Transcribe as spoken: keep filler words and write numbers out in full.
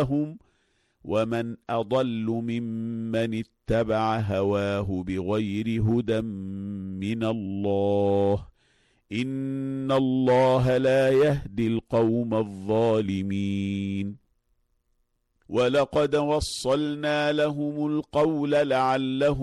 هداهم ومن أضل ممن اتبع هواه بغير هدى من الله إن الله لا يهدي القوم الظالمين ولقد وصلنا لهم القول لعلهم